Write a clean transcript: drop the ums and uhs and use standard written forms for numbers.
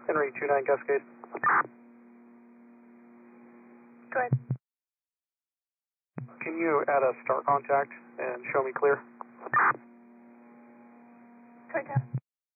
Henry 29 Cascade. Go ahead. Can you add a start contact and show me clear?